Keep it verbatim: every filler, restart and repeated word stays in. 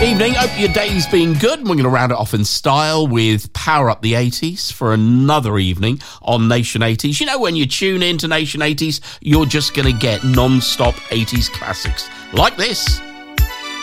Evening, hope your day's been good. We're going to round it off in style with Power Up the eighties for another evening on Nation eighties. You know, when you tune in to Nation eighties, you're just going to get non-stop eighties classics like this.